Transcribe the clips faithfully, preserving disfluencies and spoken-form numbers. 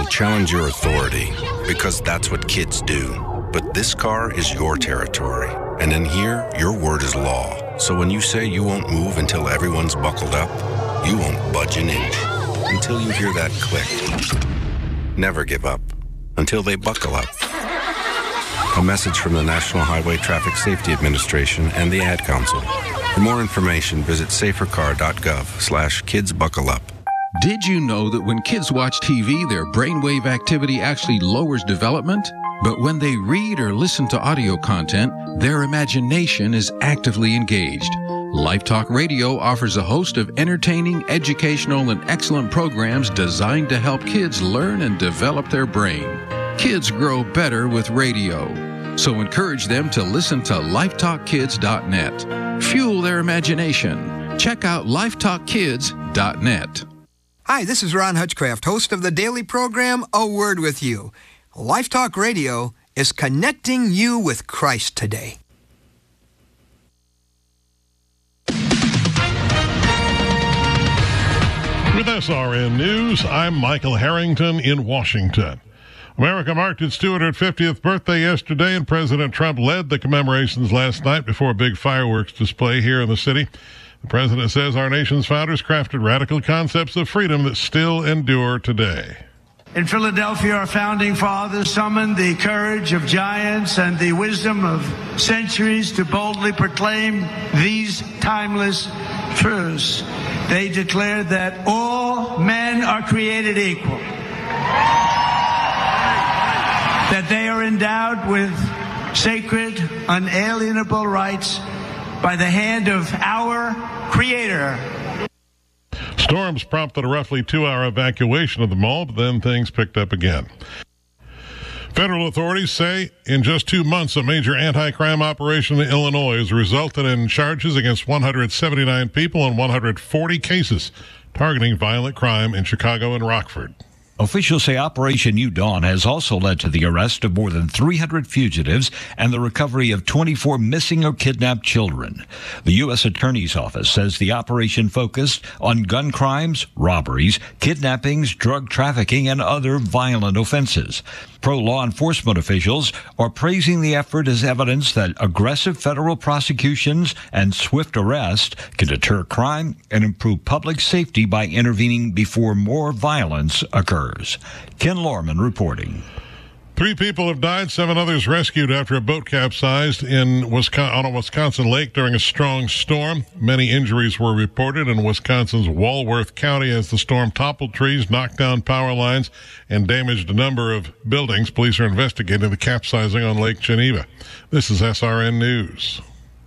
will challenge your authority, because that's what kids do. But this car is your territory, and in here, your word is law. So when you say you won't move until everyone's buckled up, you won't budge an inch until you hear that click. Never give up until they buckle up. A message from the National Highway Traffic Safety Administration and the Ad Council. For more information, visit safercar.gov slash kids buckle up. Did you know that when kids watch T V, their brainwave activity actually lowers development? But when they read or listen to audio content, their imagination is actively engaged. LifeTalk Radio offers a host of entertaining, educational, and excellent programs designed to help kids learn and develop their brain. Kids grow better with radio. So encourage them to listen to life talk kids dot net. Fuel their imagination. Check out life talk kids dot net. Hi, this is Ron Hutchcraft, host of the daily program, A Word With You. LifeTalk Radio is connecting you with Christ today. With S R N News, I'm Michael Harrington in Washington. America marked its two hundred fiftieth birthday yesterday, and President Trump led the commemorations last night before a big fireworks display here in the city. The president says our nation's founders crafted radical concepts of freedom that still endure today. In Philadelphia, our founding fathers summoned the courage of giants and the wisdom of centuries to boldly proclaim these timeless truths. They declared that all men are created equal, that they are endowed with sacred, unalienable rights by the hand of our Creator. Storms prompted a roughly two-hour evacuation of the mall, but then things picked up again. Federal authorities say in just two months, a major anti-crime operation in Illinois has resulted in charges against one hundred seventy-nine people and one hundred forty cases targeting violent crime in Chicago and Rockford. Officials say Operation New Dawn has also led to the arrest of more than three hundred fugitives and the recovery of twenty-four missing or kidnapped children. The U S Attorney's Office says the operation focused on gun crimes, robberies, kidnappings, drug trafficking, and other violent offenses. Pro-law enforcement officials are praising the effort as evidence that aggressive federal prosecutions and swift arrest can deter crime and improve public safety by intervening before more violence occurs. Ken Lorman reporting. Three people have died, seven others rescued after a boat capsized in Wisconsin, on a Wisconsin lake during a strong storm. Many injuries were reported in Wisconsin's Walworth County as the storm toppled trees, knocked down power lines, and damaged a number of buildings. Police are investigating the capsizing on Lake Geneva. This is S R N News.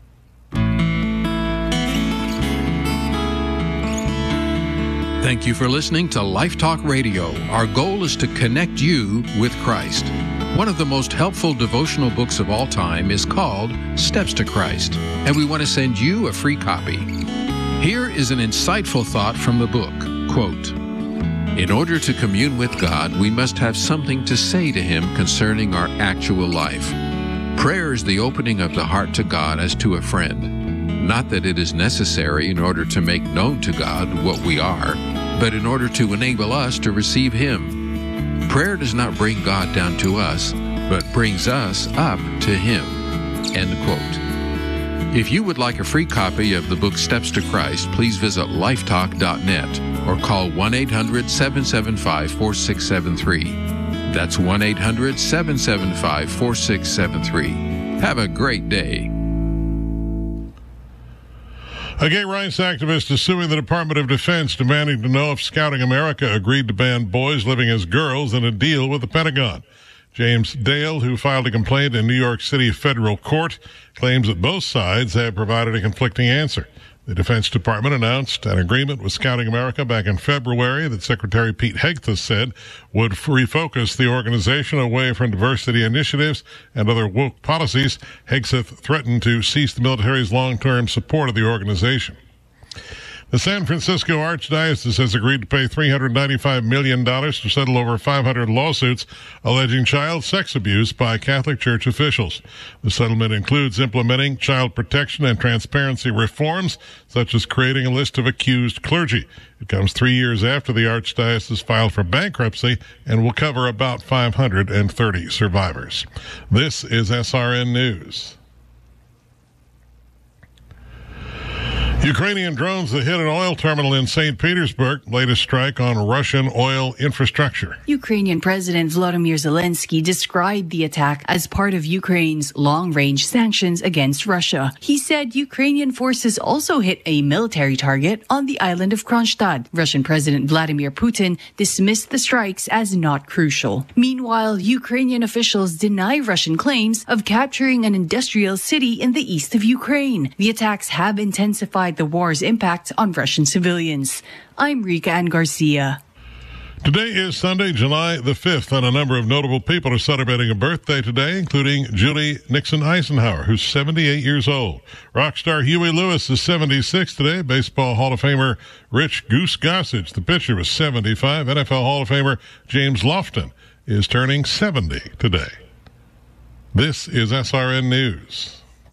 Thank you for listening to Life Talk Radio. Our goal is to connect you with Christ. One of the most helpful devotional books of all time is called Steps to Christ, and we want to send you a free copy. Here is an insightful thought from the book. Quote, "In order to commune with God, we must have something to say to Him concerning our actual life. Prayer is the opening of the heart to God as to a friend. Not that it is necessary in order to make known to God what we are, but in order to enable us to receive Him. Prayer does not bring God down to us, but brings us up to Him." End quote. If you would like a free copy of the book Steps to Christ, please visit life talk dot net or call one eight hundred seven seven five four six seven three. That's one eight hundred seven seven five four six seven three. Have a great day. A gay rights activist is suing the Department of Defense, demanding to know if Scouting America agreed to ban boys living as girls in a deal with the Pentagon. James Dale, who filed a complaint in New York City federal court, claims that both sides have provided a conflicting answer. The Defense Department announced an agreement with Scouting America back in February that Secretary Pete Hegseth said would refocus the organization away from diversity initiatives and other woke policies. Hegseth threatened to cease the military's long-term support of the organization. The San Francisco Archdiocese has agreed to pay three hundred ninety-five million dollars to settle over five hundred lawsuits alleging child sex abuse by Catholic Church officials. The settlement includes implementing child protection and transparency reforms, such as creating a list of accused clergy. It comes three years after the Archdiocese filed for bankruptcy and will cover about five hundred thirty survivors. This is S R N News. Ukrainian drones that hit an oil terminal in Saint Petersburg, latest strike on Russian oil infrastructure. Ukrainian President Volodymyr Zelensky described the attack as part of Ukraine's long-range sanctions against Russia. He said Ukrainian forces also hit a military target on the island of Kronstadt. Russian President Vladimir Putin dismissed the strikes as not crucial. Meanwhile, Ukrainian officials deny Russian claims of capturing an industrial city in the east of Ukraine. The attacks have intensified the war's impact on Russian civilians. I'm Rika Ann Garcia. Today is Sunday, July the fifth, and a number of notable people are celebrating a birthday today, including Julie Nixon Eisenhower, who's seventy-eight years old. Rock star Huey Lewis is seventy-six today. Baseball Hall of Famer Rich Goose Gossage, the pitcher, was seventy-five. N F L Hall of Famer James Lofton is turning seventy today. This is S R N News.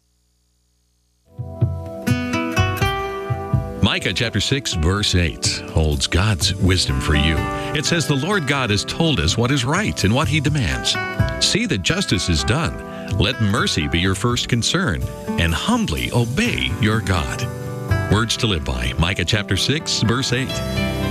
Micah chapter six, verse eight holds God's wisdom for you. It says, "The Lord God has told us what is right and what he demands. See that justice is done. Let mercy be your first concern, and humbly obey your God." Words to live by, Micah chapter six, verse eight.